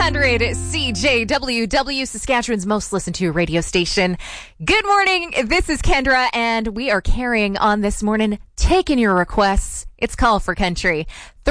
600 CJWW, Saskatchewan's most listened to radio station. Good morning. This is Kendra, and we are carrying on this morning, taking your requests. It's Call for Country.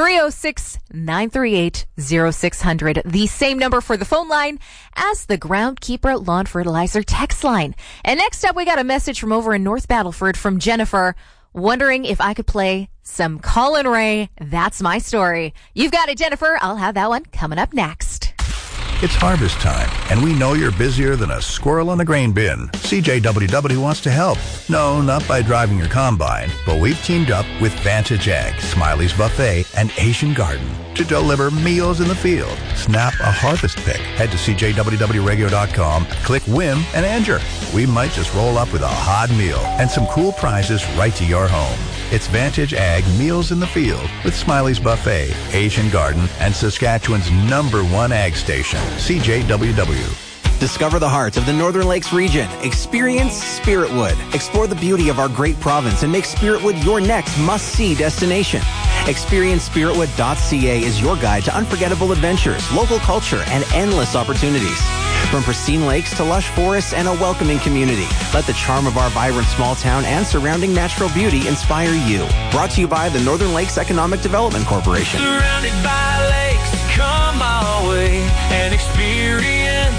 306-938-0600. The same number for the phone line as the Groundkeeper Lawn Fertilizer text line. And next up, we got a message from over in North Battleford from Jennifer, wondering if I could play some Colin Ray. That's my story. You've got it, Jennifer. I'll have that one coming up next. It's harvest time, and we know you're busier than a squirrel in a grain bin. CJWW wants to help. No, not by driving your combine, but we've teamed up with Vantage Ag, Smiley's Buffet, and Asian Garden to deliver meals in the field. Snap a harvest pick. Head to CJWWRadio.com, click Win, and enter. We might just roll up with a hot meal and some cool prizes right to your home. It's Vantage Ag Meals in the Field with Smiley's Buffet, Asian Garden, and Saskatchewan's #1 ag station, CJWW. Discover the heart of the Northern Lakes region. Experience Spiritwood. Explore the beauty of our great province and make Spiritwood your next must-see destination. ExperienceSpiritwood.ca is your guide to unforgettable adventures, local culture, and endless opportunities. From pristine lakes to lush forests and a welcoming community, let the charm of our vibrant small town and surrounding natural beauty inspire you. Brought to you by the Northern Lakes Economic Development Corporation. Surrounded by lakes, come our way and experience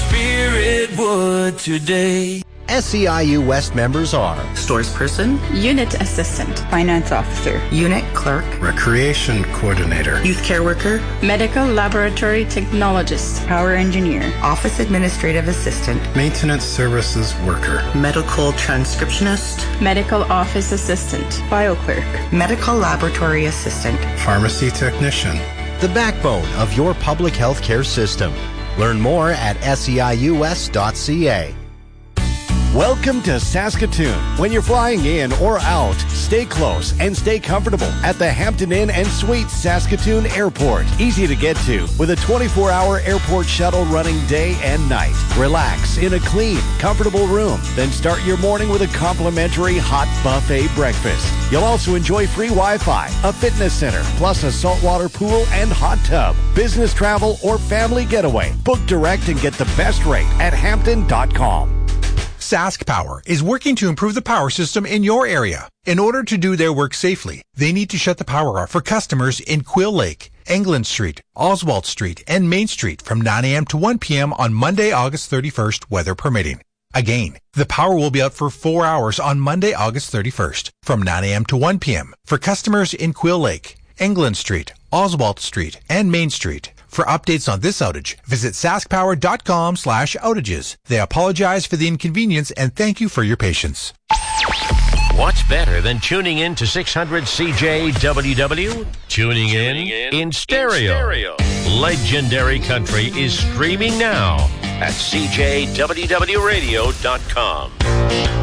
Spiritwood today. SEIU West members are Stores Person, Unit Assistant, Finance Officer, Unit Clerk, Recreation Coordinator, Youth Care Worker, Medical Laboratory Technologist, Power Engineer, Office Administrative Assistant, Maintenance Services Worker, Medical Transcriptionist, Medical Office Assistant, BioClerk, Medical Laboratory Assistant, Pharmacy Technician. the backbone of your public health care system. Learn more at SEIUWest.ca. Welcome to Saskatoon. When you're flying in or out, stay close and stay comfortable at the Hampton Inn and Suites Saskatoon Airport. Easy to get to with a 24-hour airport shuttle running day and night. Relax in a clean, comfortable room. Then start your morning with a complimentary hot buffet breakfast. You'll also enjoy free Wi-Fi, a fitness center, plus a saltwater pool and hot tub. Business travel or family getaway. Book direct and get the best rate at Hampton.com. Sask Power is working to improve the power system in your area. In order to do their work safely, they need to shut the power off for customers in Quill Lake, England Street, Oswald Street, and Main Street from 9 a.m. to 1 p.m. on Monday, August 31st, weather permitting. Again, the power will be out for 4 hours on Monday, August 31st from 9 a.m. to 1 p.m. for customers in Quill Lake, England Street, Oswald Street, and Main Street. For updates on this outage, visit saskpower.com/outages. They apologize for the inconvenience and thank you for your patience. What's better than tuning in to 600 CJWW? Tuning in stereo. Legendary Country is streaming now at CJWWRadio.com.